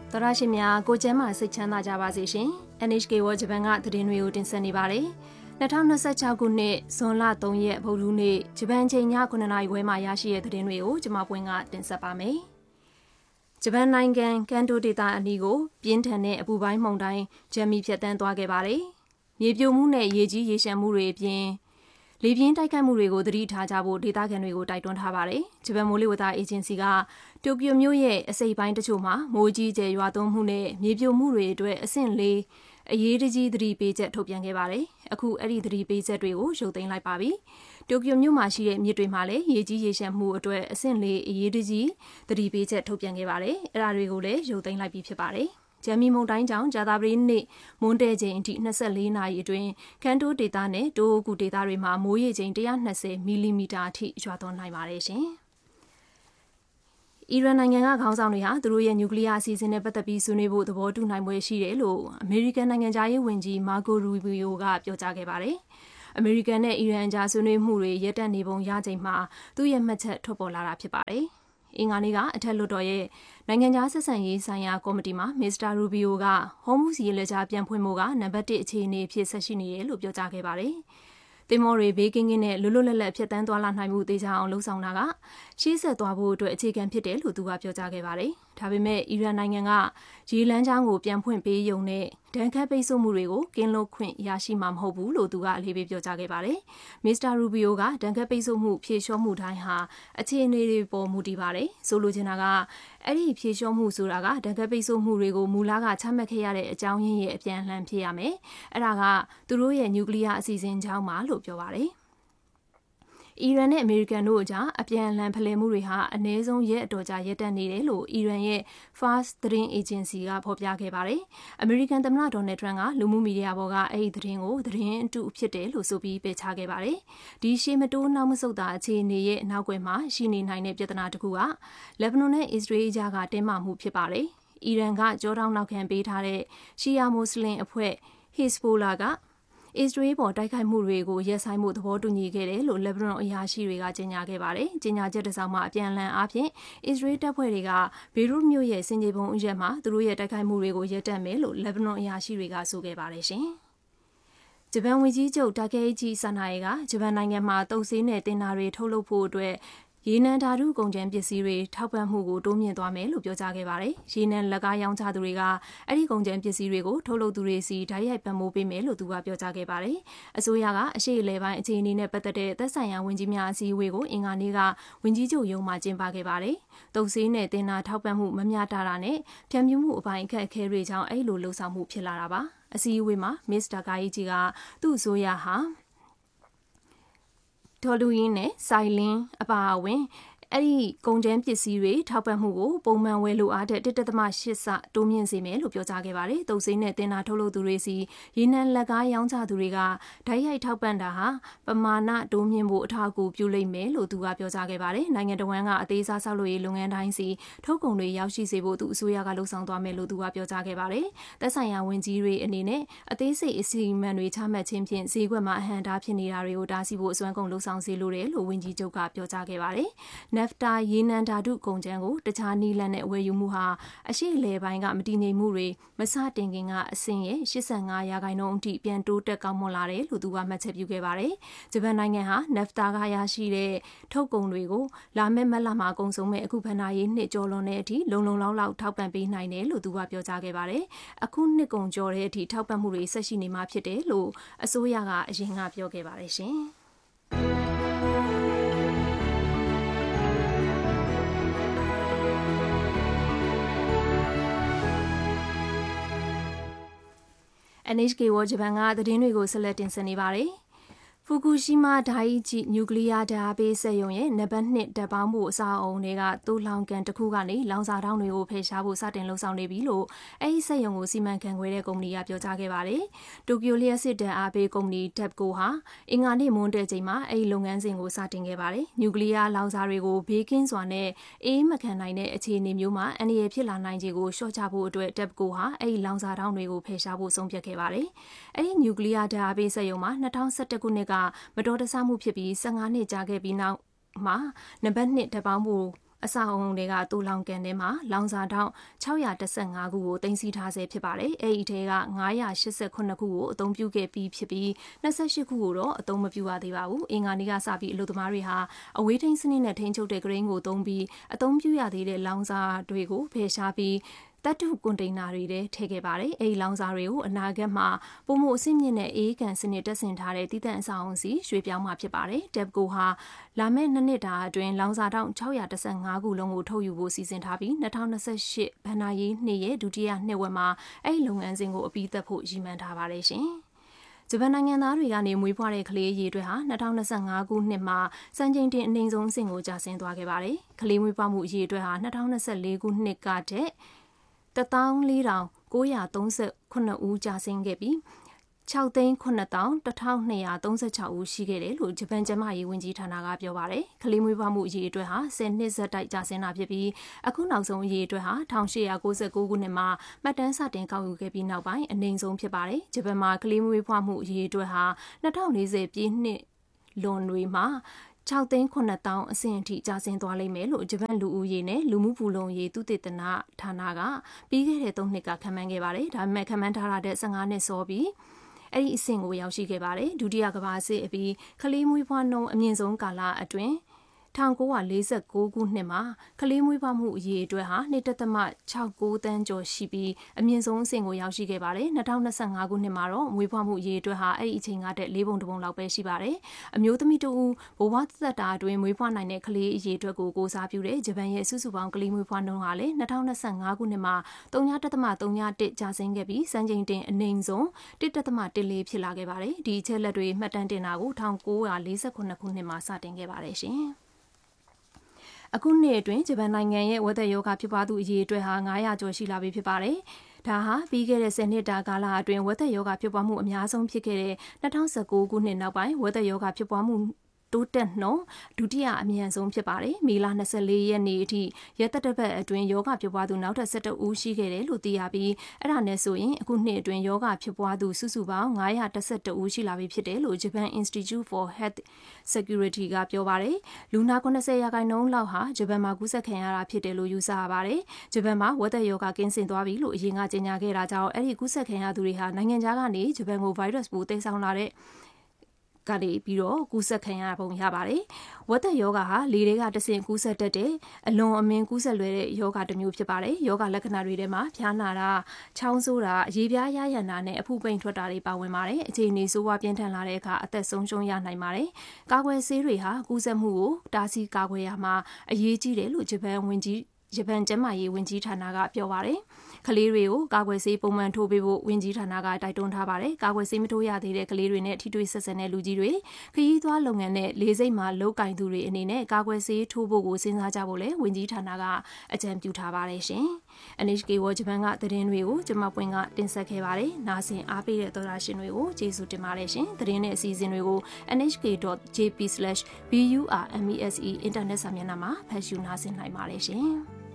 သောရရှိများကိုကျဲမှာစိတ်ချမ်းသာကြပါစေရှင် NHK World Japan ကသတင်းတွေကိုတင်ဆက်နေပါတယ်2026ခုနှစ်ဇွန်လ3ရက်ဗုဒ္ဓဟူးနေ့ဂျပန်ချိန်ည9:00နာရီခွဲမှာရရှိတဲ့သတင်းတွေကိုကျွန်မပွင့်ကတင်ဆက်ပါမယ်ဂျပန်နိုင်ငံကန်တိုဒေသအနီးကိုပြင်းထန်တဲ့အပူပိုင်းမုန်တိုင်းဂျမ်မီဖြတ်တန်းသွားခဲ့ပါတယ်မြေပြိုမှုနဲ့ရေကြီးရေရှမ်းမှုတွေအပြင်လေပြင်းတိုက်ခတ်မှုတွေကိုသတိထားကြဖို့ဒေသခံတွေကိုတိုက်တွန်းထားပါတယ်။ဂျပန်မိုးလေဝသအေဂျင်စီကတိုကျိုမြို့ရဲ့အစိပ်ပိုင်းတချို့မှာမိုးကြီးကျယ်ရွာသွန်းမှုနဲ့မြေပြိုမှုတွေအတွက်အဆင့်၄အရေးတကြီးသတိပေးချက်ထုတ်ပြန်ခဲ့ပါတယ်။အခုအဲ့ဒီသတိပေးချက်တွေကိုရုပ်သိမ်းလိုက်ပါပြီ။တိုကျိုမြို့မှာရှိတဲ့မြစ်တွေမှာလည်းရေကြီးရေရှမ်းမှုအတွက်အဆင့်၄အရေးတကြီးသတိပေးချက်ထုတ်ပြန်ခဲ့ပါတယ်။အဲ့ဒါတွေကိုလည်းရုပ်သိမ်းလိုက်ပြီဖြစ်ပါတယ်။ဂျမ်မီမုန်တိုင်းကြောင့်ဂျာတာပရီနေ့မွန်းတဲချိန်အထိ24နာရီအတွင်းကန်တိုဒေသနဲ့တိုအိုကူဒေသတွေမှာမိုးရေချိန်120မီလီမီတာအထိရွာသွန်းနိုင်ပါတယ်ရှင်။အီရန်နိုင်ငံကခေါင်းဆောင်တွေဟာသူတို့ရဲ့နျူကလ িয়ার အစီအစဉ်နဲ့ပတ်သက်ပြီးဆွေးနွေးဖို့သဘောတူနိုင်ပွဲရှိတယ်လို့အမေရိကန်နိုင်ငံသားရေးဝန်ကြီးမာကိုရူဘီယိုကပြောကြားခဲ့ပါတယ်။အမေရိကန်နဲ့အီရန်ကြားဆွေးနွေးမှုတွေရပ်တန့်နေပုံရချိန်မှာသူ့ရဲ့မှတ်ချက်ထွက်ပေါ်လာတာဖြစ်ပါတယ်။အင်္ဂါနေ့ကအထက်လွှတ်တော်ရဲ့နိုင်ငံခြားဆက်ဆံရေးဆိုင်ရာကော်မတီမှာမစ္စတာရူဘီယိုကဟော်မုစ်ရေလက်ကြားပြန်ဖွင့်ဖို့ကနံပါတ်1အခြေအနေအဖြစ်ဆက်ရှိနေတယ်လို့ပြောကြားခဲ့ပါတယ်။တင်မော်တွေဘေးကင်းကင်းနဲ့လွတ်လွတ်လပ်လပ်ဖြတ်တန်းသွားလာနိုင်မှုသေချာအောင်လှုံ့ဆော်တာကရှေ့ဆက်သွားဖို့အတွက်အခြေခံဖြစ်တယ်လို့သူကပြောကြားခဲ့ပါတယ်။ဒါပေမဲ့အီရန်နိုင်ငံကရေလမ်းကြောင်းကိုပြန်ဖွင့်ပေးရုံနဲ့ဒဏ်ခတ်ပိတ်ဆို့မှုတွေကိုကင်းလွတ်ခွင့်ရရှိမှာမဟုတ်ဘူးလို့သူကအလေးပေးပြောကြားခဲ့ပါတယ်။မစ္စတာရူဘီယိုကဒဏ်ခတ်ပိတ်ဆို့မှုဖြေလျှော့မှုတိုင်းဟာအခြေအနေတွေပေါ်မူတည်ပါတယ်။ဆိုလိုချင်တာကအဲ့ဒီဖြေလျှော့မှုဆိုတာကဒဏ်ခတ်ပိတ်ဆို့မှုတွေကိုမူလကချမှတ်ခဲ့ရတဲ့အကြောင်းရင်းရဲ့အပြန်အလှန်ဖြစ်ရမယ်။အဲ့ဒါကသူတို့ရဲ့နျူကလ িয়ার အစီအစဉ်ကြောင့်ပါလို့ပြောပါတယ်။အီရန်နဲ့အမေရိကန်တို့အကြားအပြန်အလှန်ဖလှယ်မှုတွေဟာအနည်းဆုံးရက်အတော်ကြာရပ်တန့်နေတယ်လို့အီရန်ရဲ့ Fars သတင်းအေဂျင်စီကဖော်ပြခဲ့ပါတယ်။အမေရိကန်သမ္မတဒေါ်နယ်ထရန့်ကလူမှုမီဒီယာပေါ်ကအဲ့ဒီသတင်းကိုသတင်းအတုဖြစ်တယ်လို့ဆိုပြီးပယ်ချခဲ့ပါတယ်။ဒီရှေ့မတိုးနောက်မဆုတ်တာအခြေအနေရဲ့နောက်ွယ်မှာရှိနေနိုင်တဲ့ပြဿနာတစ်ခုကလက်ဘနွန်နဲ့အစ္စရေးကြားကတင်းမာမှုဖြစ်ပါတယ်။အီရန်ကကြောထောက်နောက်ခံပေးထားတဲ့ရှီယာမွတ်စလင်အဖွဲ့ Hezbollah ကအစ္စရေးပေါ်တိုက်ခိုက်မှုတွေကိုရပ်ဆိုင်းမှုသဘောတူညီခဲ့တယ်လို့လက်ဘနွန်အရာရှိတွေကကြေညာခဲ့ပါတယ်။ကြေညာချက်တစ်စောင်မှာအပြန်အလှန်အားဖြင့်အစ္စရေးတပ်ဖွဲ့တွေကဘေရွတ်မြို့ရဲ့စင်ကြေပုံအရက်မှာသူတို့ရဲ့တိုက်ခိုက်မှုတွေကိုရပ်တန့်မယ်လို့လက်ဘနွန်အရာရှိတွေကဆိုခဲ့ပါတယ်ရှင်။ဂျပန်ဝန်ကြီးချုပ်တာကေဂျီဆာနာယေကဂျပန်နိုင်ငံမှာတုပ်ဆေးနဲ့တင်တာတွေထုတ်လုပ်ဖို့အတွက်ရေနံဓာတုကုန်ကျန်းပစ္စည်းတွေထောက်ပံ့မှုကိုတိုးမြင့်သွားမယ်လို့ပြောကြားခဲ့ပါတယ်။ရေနံလက်ကားရောင်းချသူတွေကအဲ့ဒီကုန်ကျန်းပစ္စည်းတွေကိုထုတ်လုပ်သူတွေစီဓာတ်ရိုက်ပံ့ပိုးပေးမယ်လို့သူကပြောကြားခဲ့ပါတယ်။အစိုးရကအရှေ့အလယ်ပိုင်းအခြေအနေနဲ့ပတ်သက်တဲ့သက်ဆိုင်ရာဝန်ကြီးများအစည်းအဝေးကိုအင်္ဂါနေ့ကဝန်ကြီးချုပ်ရုံးမှာကျင်းပခဲ့ပါတယ်။တုပ်ဆေးနဲ့တင်တာထောက်ပံ့မှုမမျှတာနဲ့ဖြန့်ဖြူးမှုအပိုင်းအခက်အခဲတွေကြောင့်အဲ့လိုလှုံ့ဆော်မှုဖြစ်လာတာပါ။အစည်းအဝေးမှာမစ္စတာကာယီဂျီကသူ့အစိုးရဟာဒေါ်လူရင်းနဲ့ဆိုင်လင်းအပါအဝင်အဲ့ဒီကုန်ကျန်းပစ္စည်းတွေထောက်ပံ့မှုကိုပုံမှန်ဝယ်လိုအားတဲ့1.8ဆတိုးမြင့်စေမယ်လို့ပြောကြားခဲ့ပါတယ်။တုပ်စိမ်းနဲ့တင်တာထုတ်လုပ်သူတွေစီရေနံလက်ကားရောင်းချသူတွေကဓာတ်ရိုက်ထောက်ပံ့တာဟာပမာဏတိုးမြင့်ဖို့အထောက်အကူပြုလိမ့်မယ်လို့သူကပြောကြားခဲ့ပါတယ်။နိုင်ငံတော်ဝန်ကအသေးစားဆောက်လုပ်ရေးလုပ်ငန်းတိုင်းစီထုတ်ကုန်တွေရောက်ရှိစေဖို့သူအစိုးရကလှုံ့ဆော်သွားမယ်လို့သူကပြောကြားခဲ့ပါတယ်။သက်ဆိုင်ရာဝန်ကြီးတွေအနေနဲ့အသေးစိတ်အစီအမံတွေချမှတ်ခြင်းဖြင့်ဈေးကွက်မှာအဟန့်အတားဖြစ်နေတာတွေကိုတားဆီးဖို့အစွမ်းကုန်လှုံ့ဆော်စေလိုတယ်လို့ဝန်ကြီးချုပ်ကပြောကြားခဲ့ပါတယ်။ NAFTA ရေနံဓာတုကုန်ကျန်းကိုတခြားနီးလန်းနဲ့ဝယ်ယူမှုဟာအရှိအလဲပိုင်းကမတည်ငြိမ်မှုတွေမစတင်ခင်ကအဆင့်ရဲ့85%အထိပြန်တိုးတက်ကောင်းမွန်လာတယ်လို့သူကမှတ်ချက်ပြုခဲ့ပါတယ်။ဂျပန်နိုင်ငံဟာ NAFTA ကရရှိတဲ့ထုတ်ကုန်တွေကိုလာမယ့်မတ်လမှာအကုန်ဆုံးမဲ့အခုဘဏ္ဍာရေးနှစ်ကျော်လွန်တဲ့အထိလုံလောက်ထောက်ပံ့ပေးနိုင်တယ်လို့သူကပြောကြားခဲ့ပါတယ်။အခုနှစ်ကုန်ကျော်တဲ့အထိထောက်ပံ့မှုတွေဆက်ရှိနေမှာဖြစ်တယ်လို့အစိုးရကအရင်ကပြောခဲ့ပါတယ်ရှင်။ NHK World Japan ကသတင်းတွေကိုဆက်လက်တင်ဆက်နေပါတယ်။ဖူကူရှီမာဒိုင်ဂျီနျူကလ িয়ার ဓာတ်အားပေးစက်ရုံရဲ့နံပါတ်2ဓာတ်ပေါင်းမှုအဆောက်အအုံတွေကတူလောင်ကန်တစ်ခုကနေလောင်စာတောင်းတွေကိုဖယ်ရှားဖို့စတင်လှုံ့ဆော်နေပြီလို့အဲဒီစက်ရုံကိုစီမံခန့်ခွဲတဲ့ကုမ္ပဏီကပြောကြားခဲ့ပါတယ်။တိုကျိုလျှက်စစ်ဓာတ်အားပေးကုမ္ပဏီ TEPCO ဟာအင်္ဂါနေ့မွန်းတည့်ချိန်မှာအဲဒီလုပ်ငန်းစဉ်ကိုစတင်ခဲ့ပါတယ်။နျူကလ িয়ার လောင်စာတွေကိုဘေးကင်းစွာနဲ့အေးမခံနိုင်တဲ့အခြေအနေမျိုးမှာအန္တရာယ်ဖြစ်လာနိုင်ခြေကိုလျှော့ချဖို့အတွက် TEPCO ဟာအဲဒီလောင်စာတောင်းတွေကိုဖယ်ရှားဖို့ဆုံးဖြတ်ခဲ့ပါတယ်။အဲဒီနျူကလ িয়ার ဓာတ်အားပေးစက်ရုံမှာ2011ခုနှစ်ကမတော်တဆမှုဖြစ်ပြီး15နှစ်ကြာခဲ့ပြီးနောက်မှာနံပါတ်2ဓာတ်ပေါင်းမှုအဆောက်အုံတွေကတူလောင်ကန်ထဲမှာလောင်စာတောင်း615ခုကိုတင်စီထားဆဲဖြစ်ပါတယ်။အဲဒီထဲက989ခုကိုအသုံးပြုခဲ့ပြီးဖြစ်ပြီး28ခုကိုတော့အသုံးမပြုရသေးပါဘူး။အင်္ဂါနေ့ကစပြီးအလုပ်သမားတွေဟာအဝေးထိန်းစနစ်နဲ့ထိန်းချုပ်တဲ့ဂရင်းကိုသုံးပြီးအသုံးပြုရသေးတဲ့လောင်စာတွေကိုဖယ်ရှားပြီးတတ်တုကွန်တိန်နာတွေထဲထည့်ခဲ့ပါတယ်။အဲဒီလောင်စာတွေကိုအနာဂတ်မှာပုံမှုအဆင့်မြင့်တဲ့အေးကန်စနစ်တက်ဆင်ထားတဲ့တည်တံ့အဆောင်အုံစီရွှေ့ပြောင်းမှာဖြစ်ပါတယ်။ TEPCO ဟာလာမယ့်2နှစ်တာအတွင်းလောင်စာတောင်း615ခုလုံးကိုထုတ်ယူဖို့စီစဉ်ထားပြီး2028ဘဏ္ဍာရေးနှစ်ရဲ့ဒုတိယနှစ်ဝက်မှာအဲဒီလုပ်ငန်းစဉ်ကိုအပြီးသတ်ဖို့ရည်မှန်းထားပါတယ်ရှင်။ဂျပန်နိုင်ငံသားတွေကနေမွေးဖွားတဲ့ကလေးအရေအတွက်ဟာ2025ခုနှစ်မှာစံချိန်တင်အနိမ့်ဆုံးအဆင့်ကိုကျဆင်းသွားခဲ့ပါတယ်။ကလေးမွေးဖွားမှုအရေအတွက်ဟာ2024ခုနှစ်ကတည်းက14,939 ဦးကျဆင်းခဲ့ပြီး6,9,1236 ဦးရှိခဲ့တယ်လို့ဂျပန်ကျန်းမာရေးဝန်ကြီးဌာနကပြောပါတယ်။ကလေးမွေးဖွားမှုအရေအတွက်ဟာ10နှစ်ဆက်တိုက်ကျဆင်းတာဖြစ်ပြီးအခုနောက်ဆုံးအရေအတွက်ဟာ1899ခုနှစ်မှာမှတ်တမ်းစတင်ကောက်ယူခဲ့ပြီးနောက်ပိုင်းအနိမ့်ဆုံးဖြစ်ပါတယ်။ဂျပန်မှာကလေးမွေးဖွားမှုအရေအတွက်ဟာ2040ပြည့်နှစ်လွန်တွေမှာ6,900,000 အဆင့်အထိကျဆင်းသွားလိမ့်မယ်လို့ဂျပန်လူဦးရေနဲ့လူမှုဖူလုံရေးသုတေသနဌာနကပြီးခဲ့တဲ့3နှစ်ကခန့်မှန်းခဲ့ပါတယ်။ဒါပေမဲ့ခန့်မှန်းထားတာတဲ့15နှစ်စောပြီးအဲ့ဒီအဆင့်ကိုရောက်ရှိခဲ့ပါတယ်။ဒုတိယကမ္ဘာစစ်အပြီးကလေးမွေးဖွားနှုန်းအမြင့်ဆုံးကာလအတွင်း1949ခုနှစ်မှာကလေးမွေးဖွားမှုအရေအတွက်ဟာ2.69 တန်းကျော်ရှိပြီးအမြင့်ဆုံးအဆင့်ကိုရောက်ရှိခဲ့ပါတယ်။2025ခုနှစ်မှာတော့မွေးဖွားမှုအရေအတွက်ဟာအဲ့ဒီအချိန်ကတည်းက4ပုံတစ်ပုံလောက်ပဲရှိပါတယ်။အမျိုးသမီးတို့ဘဝသက်တာအတွင်းမွေးဖွားနိုင်တဲ့ကလေးအရေအတွက်ကိုကိုးစားပြုတဲ့ဂျပန်ရဲ့စုစုပေါင်းကလေးမွေးဖွားနှုန်းဟာလည်း2025ခုနှစ်မှာ3.31ကျဆင်းခဲ့ပြီးစံချိန်တင်အနိမ့်ဆုံး1.14ဖြစ်လာခဲ့ပါတယ်။ဒီအချက်လက်တွေမှတ်တမ်းတင်တာကို1948ခုနှစ်မှာစတင်ခဲ့ပါတယ်ရှင်။အခုနှစ်အတွင်းဂျပန်နိုင်ငံရဲ့ဝက်သက်ရောဂါဖြစ်ပွားသူအရေအတွက်ဟာ900ကျော်ရှိလာပြီဖြစ်ပါတယ်။ဒါဟာပြီးခဲ့တဲ့10နှစ်တာကာလအတွင်းဝက်သက်ရောဂါဖြစ်ပွားမှုအများဆုံးဖြစ်ခဲ့တဲ့2019ခုနှစ်နောက်ပိုင်းဝက်သက်ရောဂါဖြစ်ပွားမှုတိုးတက်နှုန်းဒုတိယအမြန်ဆုံးဖြစ်ပါတယ်။မေလ24ရက်နေ့အထိရက်သက်တစ်ပတ်အတွင်းယောဂဖြစ်ပွားသူနောက်ထပ်17ဦးရှိခဲ့တယ်လို့သိရပြီးအဲ့ဒါနဲ့ဆိုရင်အခုနှစ်အတွင်းယောဂဖြစ်ပွားသူစုစုပေါင်း912ဦးရှိလာပြီဖြစ်တယ်လို့ Japan Institute for Health Security ကပြောပါတယ်။လူနာ90%လောက်ဟာဂျပန်မှာကူးစက်ခံရတာဖြစ်တယ်လို့ယူဆရပါတယ်။ဂျပန်မှာဝက်သက်ယောဂကင်းစင်သွားပြီလို့အရင်ကကြေညာခဲ့တာကြောင့်အဲ့ဒီကူးစက်ခံရသူတွေဟာနိုင်ငံခြားကနေဂျပန်ကိုဗိုင်းရပ်စ်ပိုးသိမ်းဆောင်လာတဲ့ကနေပြီးတော့ကူးစက်ခံရပုံရပါတယ်။ဝက်သက်ယောဂဟာလေတွေကတဆင့်ကူးစက်တတ်တဲ့အလွန်အမင်းကူးစက်လွယ်တဲ့ယောဂတစ်မျိုးဖြစ်ပါတယ်။ယောဂလက္ခဏာတွေထဲမှာဖျားနာတာ၊ချောင်းဆိုးတာ၊ရေပြားရရန်တာနဲ့အဖုပိန်ထွက်တာတွေပါဝင်ပါတယ်။အခြေအနေဆိုးဝါးပြင်းထန်လာတဲ့အခါအသက်ဆုံးရှုံးရနိုင်ပါတယ်။ကာကွယ်ဆေးတွေဟာကူးစက်မှုကိုတားဆီးကာကွယ်ရမှာအရေးကြီးတယ်လို့ဂျပန်ကျန်းမာရေးဝန်ကြီးဌာနကပြောပါတယ်။ကလေးတွေကိုကာကွယ်ဆေးပုံမှန်ထိုးပေးဖို့ဝန်ကြီးဌာနကတိုက်တွန်းထားပါတယ်။ကာကွယ်ဆေးမထိုးရသေးတဲ့ကလေးတွေနဲ့ထိတွေ့ဆက်ဆံတဲ့လူကြီးတွေခရီးသွားလုပ်ငန်းနဲ့လေဆိပ်မှာလုပ်ကင်သူတွေအနေနဲ့ကာကွယ်ဆေးထိုးဖို့ကိုစဉ်းစားကြဖို့လည်းဝန်ကြီးဌာနကအကြံပြုထားပါတယ်ရှင်။ NHK World Japan ကသတင်းတွေကိုကျွန်မပွင့်ကတင်ဆက်ခဲ့ပါတယ်။နားဆင်အားပေးတဲ့သောတာရှင်တွေကိုကျေးဇူးတင်ပါတယ်ရှင်။သတင်းနဲ့အစီအစဉ်တွေကို nhk.jp/burmese အင်တာနက်စာမျက်နှာမှာဖတ်ရှုနားဆင်နိုင်ပါတယ်ရှင်။